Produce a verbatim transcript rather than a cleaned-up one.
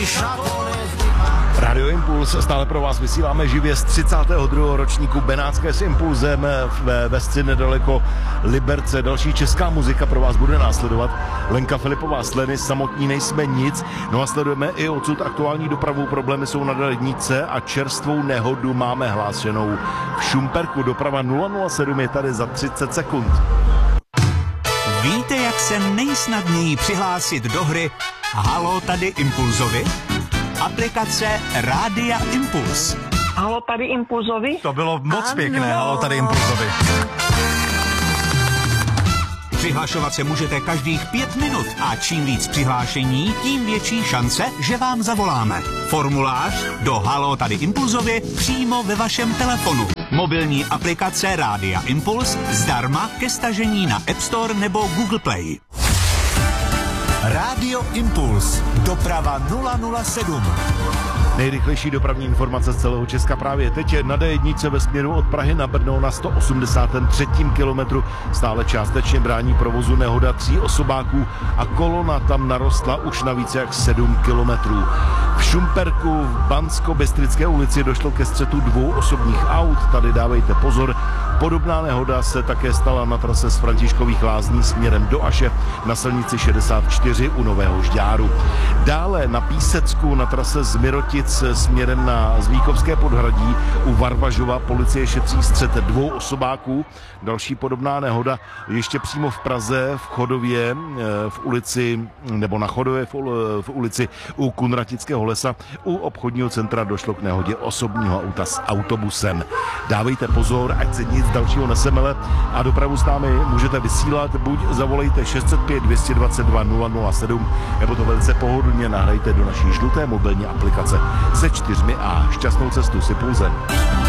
Radio Impuls stále pro vás vysíláme živě z třicátého druhého ročníku Benátské s Impulzem ve Vesci nedaleko Liberce. Další česká muzika pro vás bude následovat. Lenka Filipová s Leny, Samotní nejsme nic. No a sledujeme i odsud aktuální dopravu. Problémy jsou na D jedna a čerstvou nehodu máme hlášenou v Šumperku. Doprava nula nula sedm je tady za třicet sekund. Víte, jak se nejsnadněji přihlásit do hry Halo, tady Impulzovi? Aplikace Rádia Impuls. Halo, tady Impulzovi? To bylo moc ano. Pěkné, Halo, tady Impulzovi. Přihlašovat se můžete každých pět minut a čím víc přihlášení, tím větší šance, že vám zavoláme. Formulář do Halo, tady Impulzovi přímo ve vašem telefonu. Mobilní aplikace Rádia Impuls zdarma ke stažení na App Store nebo Google Play. Radio Impuls. Doprava nula nula sedm. Nejrychlejší dopravní informace z celého Česka právě teď na D jedna ve směru od Prahy na Brno na sto osmdesátém třetím kilometru. Stále částečně brání provozu nehoda tří osobáků a kolona tam narostla už na více jak sedm kilometrů. V Šumperku v Banskobystrické ulici došlo ke střetu dvou osobních aut. Tady dávejte pozor. Podobná nehoda se také stala na trase z Františkových Lázní směrem do Aše na silnici šedesát čtyři u Nového Žďáru. Dále na Písecku na trase z Mirotic směrem na Zvíkovské podhradí u Varvažova policie šetří střet dvou osobáků. Další podobná nehoda ještě přímo v Praze v Chodově v ulici nebo na Chodově v ulici u Kunratického lesa. U obchodního centra došlo k nehodě osobního auta s autobusem. Dávejte pozor, ať se nic dalšího nesemele a dopravu s námi můžete vysílat. Buď zavolejte šest set pět dvě dvacet dva nula nula sedm nebo to velice pohodlně nahrajte do naší žluté mobilní aplikace se čtyřmi A. Šťastnou cestu s Impulzem.